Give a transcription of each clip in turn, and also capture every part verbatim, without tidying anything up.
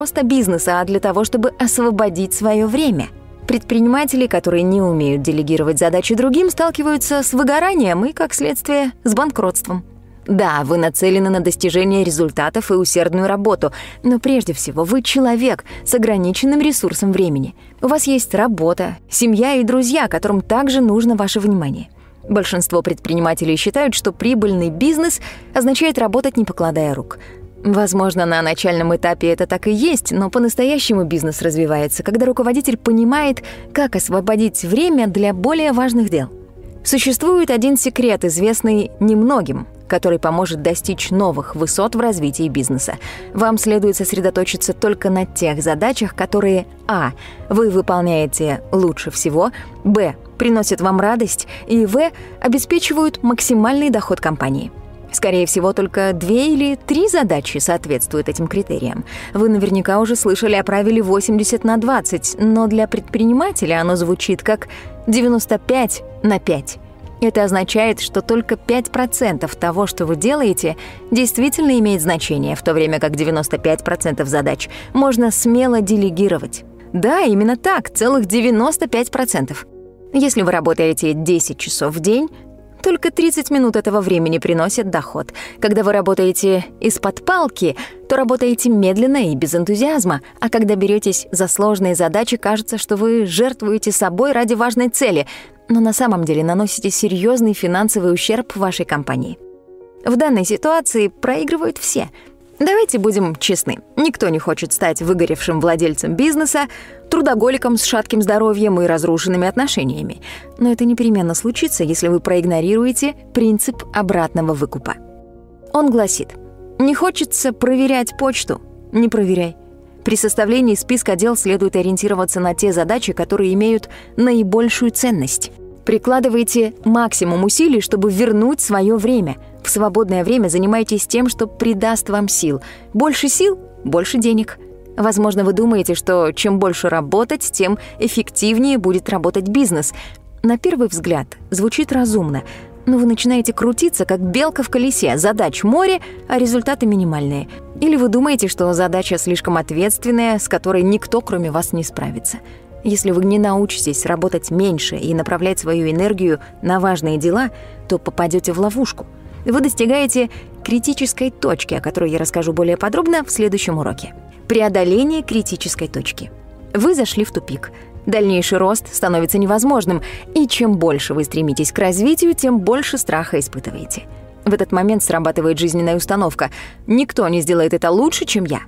просто бизнеса, а для того, чтобы освободить свое время. Предприниматели, которые не умеют делегировать задачи другим, сталкиваются с выгоранием и, как следствие, с банкротством. Да, вы нацелены на достижение результатов и усердную работу, но прежде всего вы человек с ограниченным ресурсом времени. У вас есть работа, семья и друзья, которым также нужно ваше внимание. Большинство предпринимателей считают, что прибыльный бизнес означает работать, не покладая рук. Возможно, на начальном этапе это так и есть, но по-настоящему бизнес развивается, когда руководитель понимает, как освободить время для более важных дел. Существует один секрет, известный немногим, который поможет достичь новых высот в развитии бизнеса. Вам следует сосредоточиться только на тех задачах, которые а. вы выполняете лучше всего, б. приносят вам радость и в. обеспечивают максимальный доход компании. Скорее всего, только две или три задачи соответствуют этим критериям. Вы наверняка уже слышали о правиле восемьдесят на двадцать, но для предпринимателя оно звучит как девяносто пять на пять. Это означает, что только пять процентов того, что вы делаете, действительно имеет значение, в то время как девяносто пять процентов задач можно смело делегировать. Да, именно так, целых девяносто пять процентов. Если вы работаете десять часов в день, только тридцать минут этого времени приносят доход. Когда вы работаете из-под палки, то работаете медленно и без энтузиазма, а когда беретесь за сложные задачи, кажется, что вы жертвуете собой ради важной цели, но на самом деле наносите серьезный финансовый ущерб вашей компании. В данной ситуации проигрывают все. Давайте будем честны. Никто не хочет стать выгоревшим владельцем бизнеса, трудоголиком с шатким здоровьем и разрушенными отношениями. Но это непременно случится, если вы проигнорируете принцип обратного выкупа. Он гласит: не хочется проверять почту — не проверяй. При составлении списка дел следует ориентироваться на те задачи, которые имеют наибольшую ценность. Прикладывайте максимум усилий, чтобы вернуть свое время. В свободное время занимайтесь тем, что придаст вам сил. Больше сил — больше денег. Возможно, вы думаете, что чем больше работать, тем эффективнее будет работать бизнес. На первый взгляд звучит разумно, но вы начинаете крутиться, как белка в колесе, задач море, а результаты минимальные. Или вы думаете, что задача слишком ответственная, с которой никто, кроме вас, не справится. Если вы не научитесь работать меньше и направлять свою энергию на важные дела, то попадете в ловушку. Вы достигаете критической точки, о которой я расскажу более подробно в следующем уроке. Преодоление критической точки. Вы зашли в тупик. Дальнейший рост становится невозможным, и чем больше вы стремитесь к развитию, тем больше страха испытываете. В этот момент срабатывает жизненная установка: «Никто не сделает это лучше, чем я».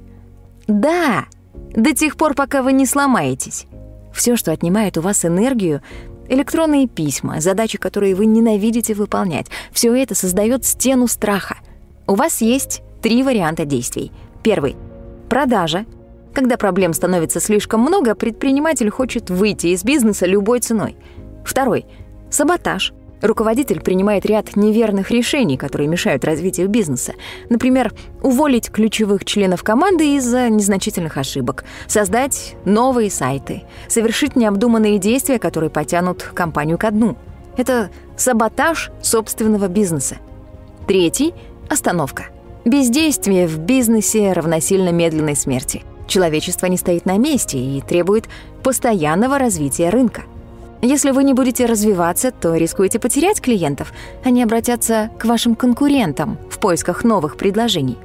Да, до тех пор, пока вы не сломаетесь. Все, что отнимает у вас энергию, электронные письма, задачи, которые вы ненавидите выполнять, все это создает стену страха. У вас есть три варианта действий. Первый — продажа. Когда проблем становится слишком много, предприниматель хочет выйти из бизнеса любой ценой. Второй — саботаж. Руководитель принимает ряд неверных решений, которые мешают развитию бизнеса. Например, уволить ключевых членов команды из-за незначительных ошибок, создать новые сайты, совершить необдуманные действия, которые потянут компанию ко дну. Это саботаж собственного бизнеса. Третий — остановка. Бездействие в бизнесе равносильно медленной смерти. Человечество не стоит на месте и требует постоянного развития рынка. Если вы не будете развиваться, то рискуете потерять клиентов. Они обратятся к вашим конкурентам в поисках новых предложений.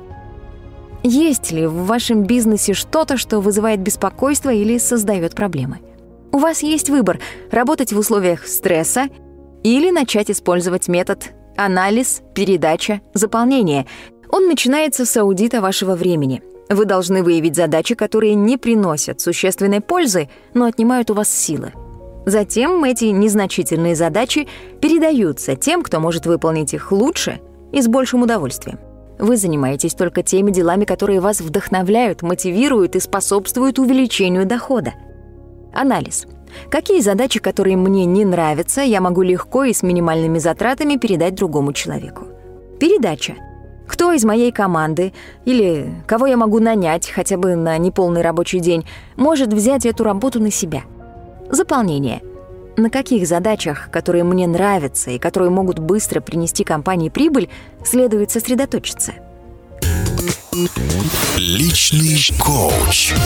Есть ли в вашем бизнесе что-то, что вызывает беспокойство или создает проблемы? У вас есть выбор — работать в условиях стресса или начать использовать метод анализ, передача, заполнение. Он начинается с аудита вашего времени. Вы должны выявить задачи, которые не приносят существенной пользы, но отнимают у вас силы. Затем эти незначительные задачи передаются тем, кто может выполнить их лучше и с большим удовольствием. Вы занимаетесь только теми делами, которые вас вдохновляют, мотивируют и способствуют увеличению дохода. Анализ. Какие задачи, которые мне не нравятся, я могу легко и с минимальными затратами передать другому человеку? Передача. Кто из моей команды или кого я могу нанять хотя бы на неполный рабочий день может взять эту работу на себя? Заполнение. На каких задачах, которые мне нравятся и которые могут быстро принести компании прибыль, следует сосредоточиться? Личный коуч.